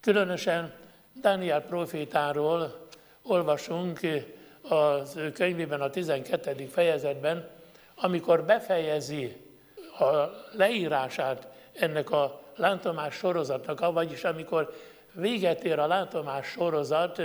Különösen Dániel prófétáról olvasunk az ő könyvében, a 12. fejezetben, amikor befejezi a leírását ennek a látomás sorozatnak, vagyis amikor véget ér a látomás sorozat,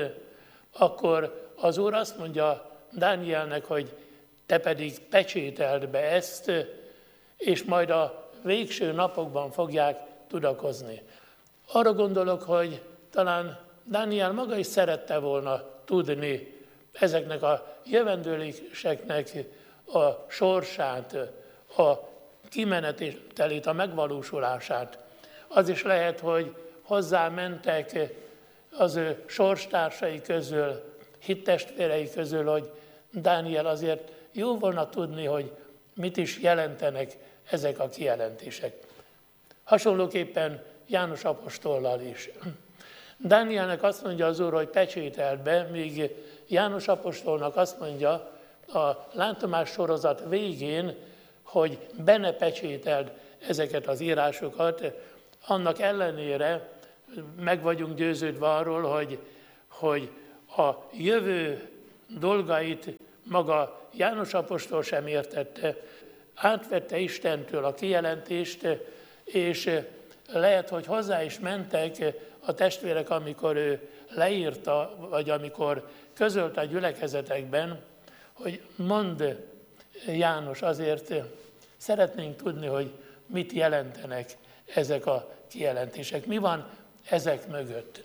akkor az Úr azt mondja Dánielnek, hogy te pedig pecsételd be ezt, és majd a végső napokban fogják tudakozni. Arra gondolok, hogy talán Dániel maga is szerette volna tudni ezeknek a jövendőléseknek a sorsát, a kimenetelét, a megvalósulását. Az is lehet, hogy hozzá mentek az ő sorstársai közül, hittestvérei közül, hogy Dániel, azért jó volna tudni, hogy mit is jelentenek ezek a kijelentések. Hasonlóképpen János apostollal is. Dánielnek azt mondja az Úr, hogy pecsételd be, míg János apostolnak azt mondja a látomás sorozat végén, hogy be ne pecsételd ezeket az írásokat. Annak ellenére meg vagyunk győződve arról, hogy a jövő dolgait maga János apostol sem értette. Átvette Istentől a kijelentést, és lehet, hogy hozzá is mentek a testvérek, amikor ő leírta, vagy amikor közölte a gyülekezetekben, hogy mondd, János, azért szeretnénk tudni, hogy mit jelentenek ezek a kijelentések, mi van ezek mögött.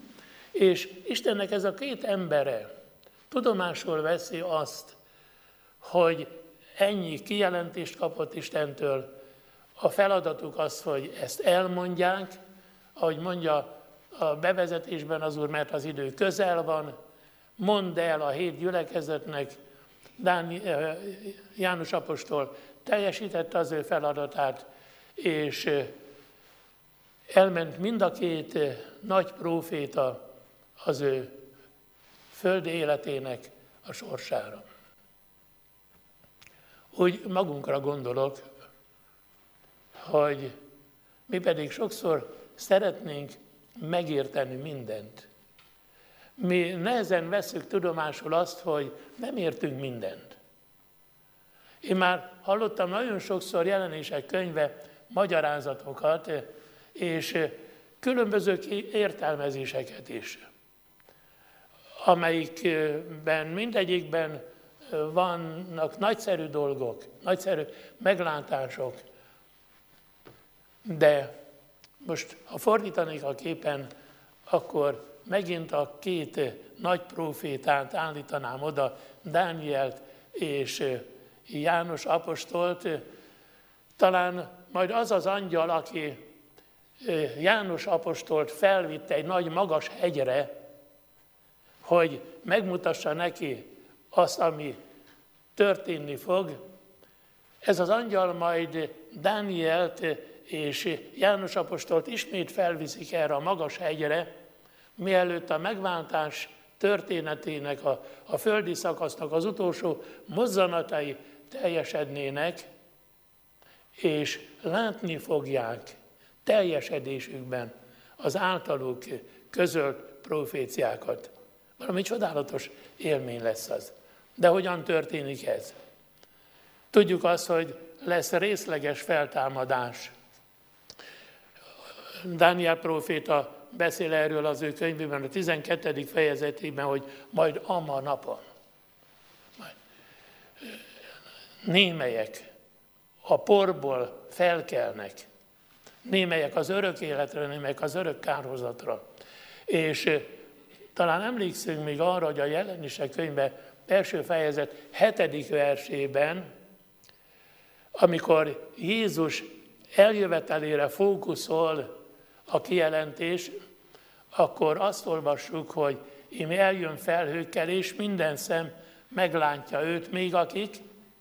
És Istennek ez a két embere tudomásul veszi azt, hogy ennyi kijelentést kapott Istentől, a feladatuk az, hogy ezt elmondják, ahogy mondja a bevezetésben az Úr, mert az idő közel van, mondd el a 7 gyülekezetnek. János apostol teljesítette az ő feladatát, és elment mind a két nagy próféta az ő földi életének a sorsára. Úgy magunkra gondolok, hogy mi pedig sokszor szeretnénk megérteni mindent. Mi nehezen veszük tudomásul azt, hogy nem értünk mindent. Én már hallottam nagyon sokszor Jelenések könyve magyarázatokat, és különböző értelmezéseket is, amelyikben mindegyikben vannak nagyszerű dolgok, nagyszerű meglátások, de most, ha fordítanék a képen, akkor megint a két nagy prófétát állítanám oda, Dánielt és János apostolt. Talán majd az az angyal, aki János apostolt felvitte egy nagy magas hegyre, hogy megmutassa neki azt, ami történni fog. Ez az angyal majd Dánielt és János apostolt ismét felviszik erre a magas hegyre, mielőtt a megváltás történetének, a földi szakasznak az utolsó mozzanatai teljesednének, és látni fogják teljesedésükben az általuk közölt proféciákat. Valami csodálatos élmény lesz az. De hogyan történik ez? Tudjuk azt, hogy lesz részleges feltámadás. Dániel próféta beszél erről az ő könyvében, a 12. fejezetében, hogy majd ama napon. Némelyek a porból felkelnek, némelyek az örök életre, némelyek az örök kárhozatra. És talán emlékszünk még arra, hogy a Jelenések könyve első fejezet 7. versében, amikor Jézus eljövetelére fókuszol a kijelentés, akkor azt olvassuk, hogy íme eljön felhőkkel, és minden szem meglátja őt, még akik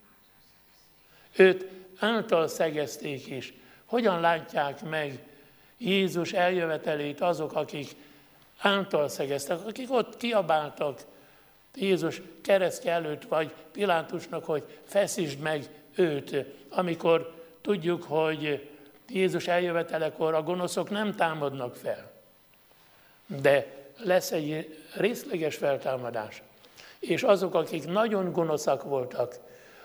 őt által szegezték is. Hogyan látják meg Jézus eljövetelét azok, akik által szegeztek, akik ott kiabáltak Jézus keresztje előtt, vagy Pilátusnak, hogy feszítsd meg őt, amikor tudjuk, hogy Jézus eljövetelekor a gonoszok nem támadnak fel. de lesz egy részleges feltámadás. És azok, akik nagyon gonoszak voltak,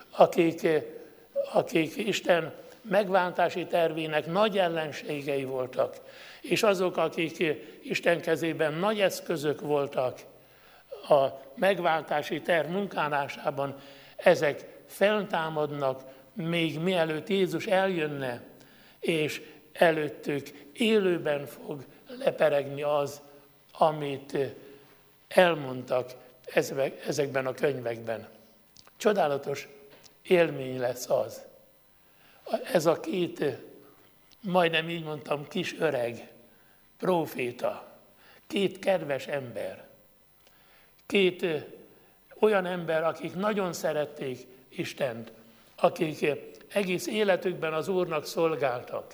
akik Isten megváltási tervének nagy ellenségei voltak, és azok, akik Isten kezében nagy eszközök voltak a megváltási terv munkálásában, ezek feltámadnak, még mielőtt Jézus eljönne, és előttük élőben fog leperegni az, amit elmondtak ezekben a könyvekben. Csodálatos élmény lesz az. Ez a két, majdnem így mondtam, kis öreg próféta, két kedves ember, két olyan ember, akik nagyon szerették Istent, akik egész életükben az Úrnak szolgáltak.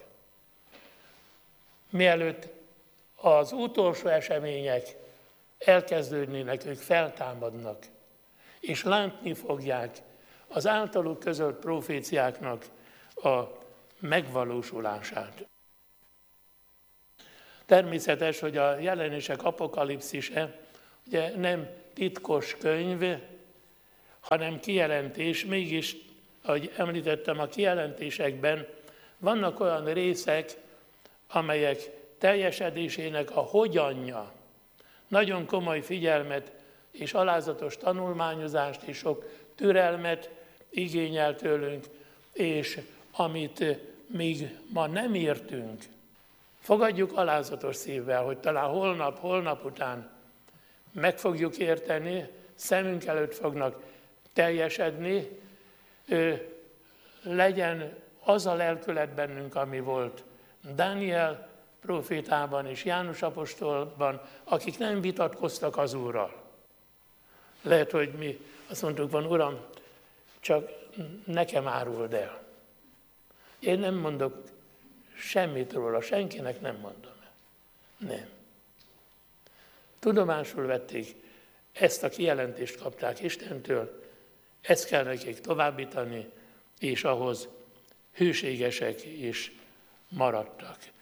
Mielőtt az utolsó események elkezdődnének, ők feltámadnak, és látni fogják az általuk közölt proféciáknak a megvalósulását. Természetes, hogy a Jelenések apokalipszise ugye nem titkos könyv, hanem kijelentés, mégis, ahogy említettem, a kijelentésekben vannak olyan részek, amelyek teljesedésének a hogyanja nagyon komoly figyelmet és alázatos tanulmányozást és sok türelmet igényel tőlünk, és amit még ma nem értünk, fogadjuk alázatos szívvel, hogy talán holnap után meg fogjuk érteni, szemünk előtt fognak teljesedni, legyen az a lelkület bennünk, ami volt Dániel prófétában és János apostolban, akik nem vitatkoztak az Úrral. Lehet, hogy mi azt mondtuk, van, Uram, csak nekem áruld el. Én nem mondok semmit róla, senkinek nem mondom el. Nem. Tudomásul vették, ezt a kijelentést kapták Istentől, ezt kell nekik továbbítani, és ahhoz hűségesek is maradtak.